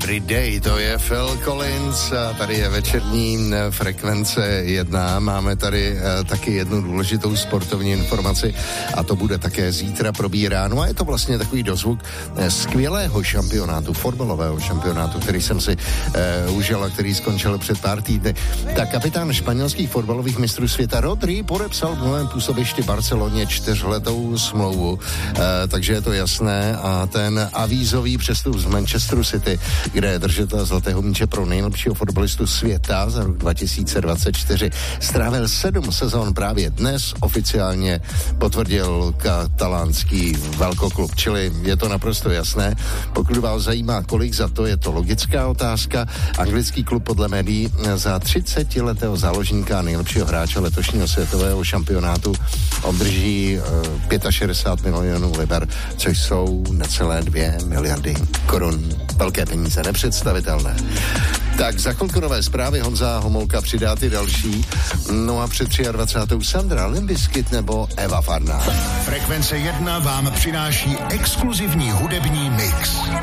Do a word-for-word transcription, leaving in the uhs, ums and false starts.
Every Day, to je Phil Collins a tady je večerní frekvence jedna. Máme tady uh, taky jednu důležitou sportovní informaci a to bude také zítra probíráno a je to vlastně takový dozvuk skvělého šampionátu, fotbalového šampionátu, který jsem si uh, užil a který skončil před pár týdny. Tak kapitán španělských fotbalových mistrů světa Rodri podepsal v novém působišti Barceloně čtyřletou smlouvu, uh, takže je to jasné a ten avízový přestup z Manchesteru City, kde je držitel zlatého míče pro nejlepšího fotbalistu světa za rok dva tisíce dvacet čtyři. Strávil sedm sezon právě dnes, oficiálně potvrdil katalánský velkoklub, čili je to naprosto jasné. Pokud vás zajímá, kolik za to, je to logická otázka. Anglický klub podle médií za třicetiletého záložníka a nejlepšího hráče letošního světového šampionátu obdrží uh, šedesát pět milionů liber, což jsou necelé dvě miliardy korun. Velké peníze, nepředstavitelné. Tak za chvilku nové zprávy, Honza Homolka přidá ty další. No a před dvacátou třetí Sandra Limbiskit nebo Eva Farná. Frekvence jedna vám přináší exkluzivní hudební mix.